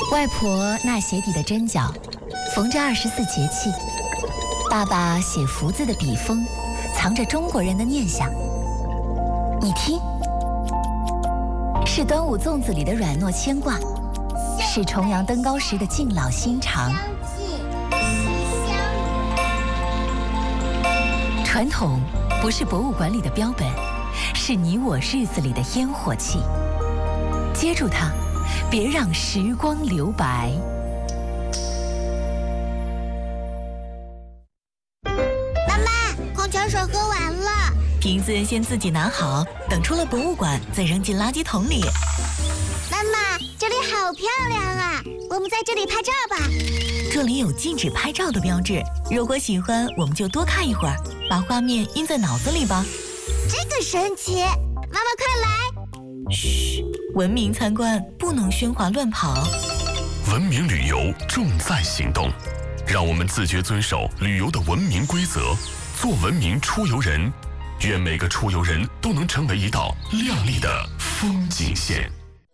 外婆纳鞋底的针脚，缝着24节气；爸爸写福字的笔锋，藏着中国人的念想。你听，是端午粽子里的软糯牵挂，是重阳登高时的敬老心肠。传统不是博物馆里的标本，是你我日子里的烟火气。接住它，别让时光留白。 妈妈，矿泉水喝完了， 瓶子先自己拿好，等出了博物馆再扔进垃圾桶里。 妈妈，这里好漂亮啊，我们在这里拍照吧。 这里有禁止拍照的标志，如果喜欢，我们就多看一会儿，把画面印在脑子里吧。 这个神奇，妈妈快来！ 嘘，文明参观，不能喧哗乱跑。 文明旅游重在行动，让我们自觉遵守旅游的文明规则，做文明出游人。愿每个出游人都能成为一道亮丽的风景线。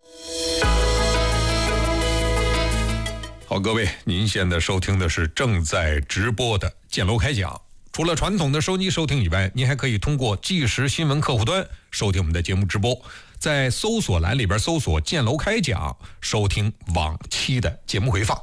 好，各位，您现在收听的是正在直播的建楼开讲。除了传统的收机收听以外，您还可以通过即时新闻客户端收听我们的节目直播，在搜索栏里边搜索建楼开讲，收听往期的节目回放。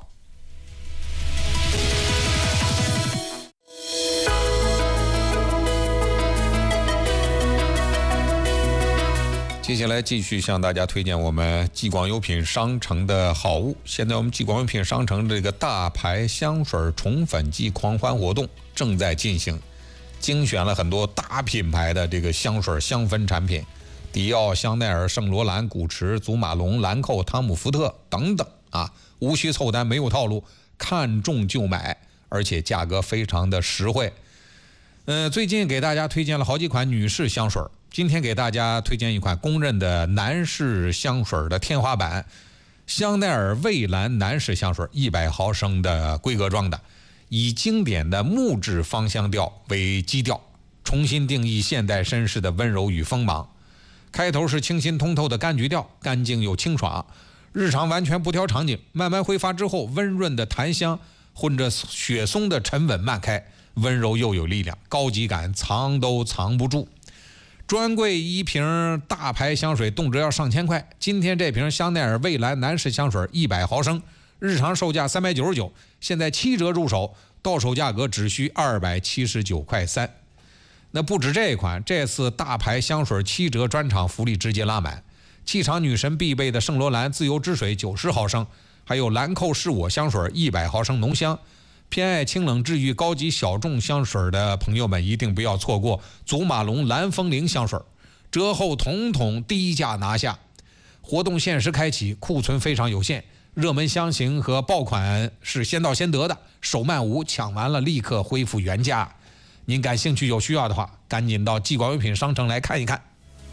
接下来继续向大家推荐我们继广优品商城的好物。现在我们继广优品商城这个大牌香水宠粉季狂欢活动正在进行，精选了很多大品牌的这个香水香氛产品，迪奥、香奈儿、圣罗兰、古驰、祖马龙、兰蔻、汤姆福特等等啊，无需凑单，没有套路，看中就买，而且价格非常的实惠。最近给大家推荐了好几款女士香水，今天给大家推荐一款公认的男士香水的天花板，香奈儿蔚蓝男士香水，100毫升的规格装的，以经典的木质芳香调为基调，重新定义现代绅士的温柔与锋芒。开头是清新通透的柑橘调，干净又清爽，日常完全不挑场景，慢慢挥发之后，温润的檀香混着雪松的沉稳漫开，温柔又有力量，高级感藏都藏不住。专柜一瓶大牌香水动辄要上千块，今天这瓶香奈儿蔚蓝男士香水100毫升，日常售价399，现在7折入手，到手价格只需279块3。那不止这一款，这次大牌香水7折专场福利直接拉满，气场女神必备的圣罗兰自由之水90毫升，还有兰蔻是我香水100毫升浓香。偏爱清冷治愈高级小众香水的朋友们一定不要错过祖马龙蓝风铃香水，折后统统低价拿下。活动限时开启，库存非常有限，热门香型和爆款是先到先得的，手慢无，抢完了立刻恢复原价。您感兴趣有需要的话，赶紧到继广优品商城来看一看。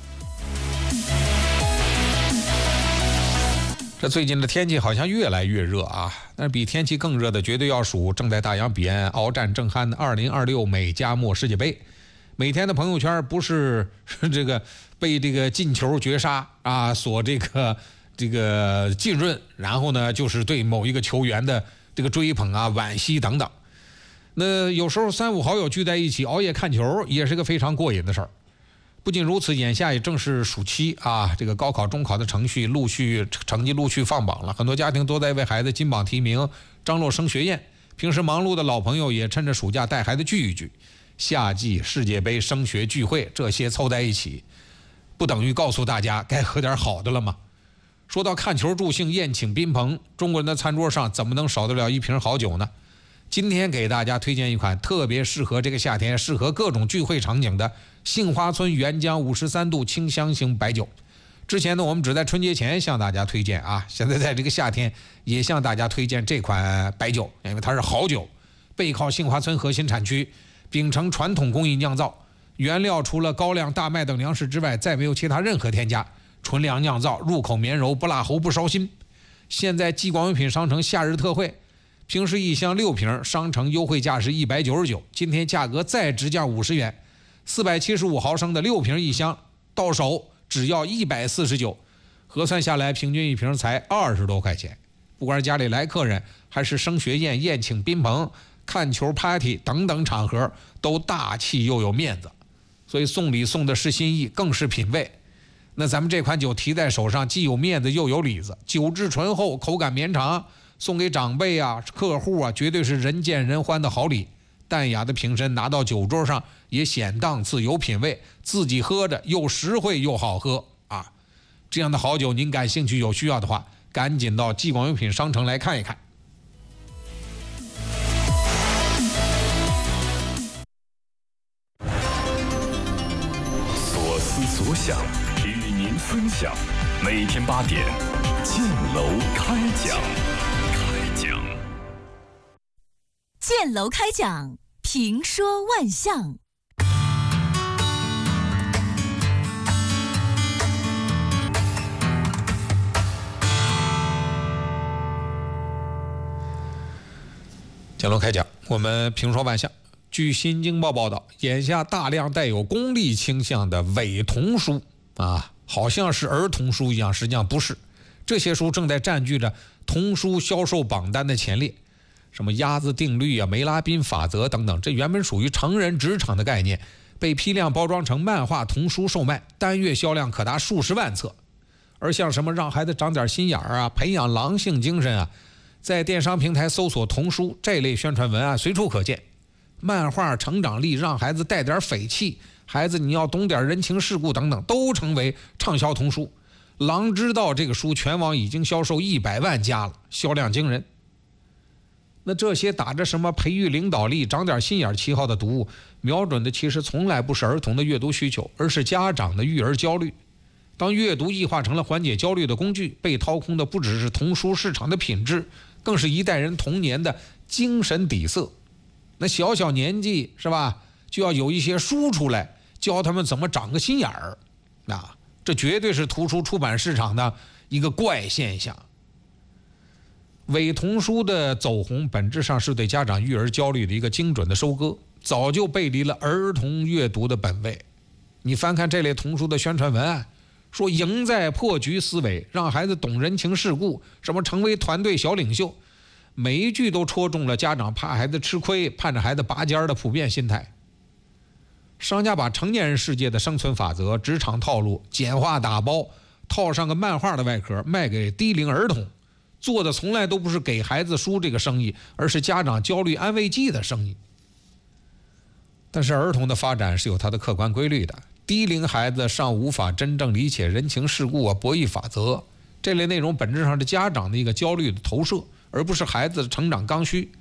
这最近的天气好像越来越热啊，但是比天气更热的绝对要数正在大洋彼岸鏖战正酣的2026美加墨世界杯。每天的朋友圈不是这个被这个进球绝杀啊所这个浸润，然后呢就是对某一个球员的这个追捧啊、惋惜等等。那有时候3-5好友聚在一起熬夜看球也是个非常过瘾的事儿。不仅如此，眼下也正是暑期啊，这个高考、中考的成绩陆续放榜了，很多家庭都在为孩子金榜题名、张罗升学宴。平时忙碌的老朋友也趁着暑假带孩子聚一聚。夏季世界杯升学聚会这些凑在一起，不等于告诉大家该喝点好的了吗？说到看球助兴、宴请宾朋，中国人的餐桌上怎么能少得了一瓶好酒呢？今天给大家推荐一款特别适合这个夏天、适合各种聚会场景的杏花村原浆53度清香型白酒。之前呢，我们只在春节前向大家推荐啊，现在在这个夏天也向大家推荐这款白酒，因为它是好酒，背靠杏花村核心产区，秉承传统工艺酿造，原料除了高粱、大麦等粮食之外，再没有其他任何添加，纯粮酿造，入口绵柔，不辣喉，不烧心。现在继广优品商城夏日特惠，平时一箱6瓶，商城优惠价是199，今天价格再直降50元，475毫升的6瓶一箱，到手只要149，核算下来平均一瓶才20多块钱。 不管是家里来客人，还是升学宴、宴请宾朋、看球 party 等等场合，都大气又有面子。所以送礼送的是心意，更是品味。那咱们这款酒提在手上，既有面子又有里子，酒质醇厚，口感绵长，送给长辈啊、客户啊，绝对是人见人欢的好礼。淡雅的瓶身拿到酒桌上也显档次有品位，自己喝着又实惠又好喝啊！这样的好酒，您感兴趣有需要的话，赶紧到纪广用品商城来看一看。 所思所想，与您分享。每天8点，建楼开讲。 建楼开讲，评说万象。 建楼开讲，我们评说万象。据《新京报》报道，眼下大量带有功利倾向的伪童书啊，好像是儿童书一样，实际上不是。这些书正在占据着童书销售榜单的前列。什么鸭子定律啊、梅拉宾法则等等，这原本属于成人职场的概念，被批量包装成漫画童书售卖，单月销量可达数十万册。而像什么让孩子长点心眼儿啊、培养狼性精神啊，在电商平台搜索童书这类宣传文案随处可见。漫画成长力，让孩子带点匪气，孩子你要懂点人情世故等等，都成为畅销童书。狼知道这个书全网已经销售100万加了，销量惊人。那这些打着什么培育领导力、长点心眼旗号的读物，瞄准的其实从来不是儿童的阅读需求，而是家长的育儿焦虑。当阅读异化成了缓解焦虑的工具，被掏空的不只是童书市场的品质，更是一代人童年的精神底色。那小小年纪是吧，就要有一些书出来教他们怎么长个心眼儿，啊，这绝对是图书出版市场的一个怪现象。伪童书的走红，本质上是对家长育儿焦虑的一个精准的收割，早就背离了儿童阅读的本位。你翻看这类童书的宣传文案，说赢在破局思维，让孩子懂人情世故，什么成为团队小领袖，每一句都戳中了家长怕孩子吃亏、盼着孩子拔尖的普遍心态。商家把成年人世界的生存法则、职场套路简化打包，套上个漫画的外壳，卖给低龄儿童，做的从来都不是给孩子书这个生意，而是家长焦虑安慰剂的生意。但是儿童的发展是有它的客观规律的，低龄孩子尚无法真正理解人情世故啊、博弈法则，这类内容本质上是家长的一个焦虑的投射，而不是孩子的成长刚需。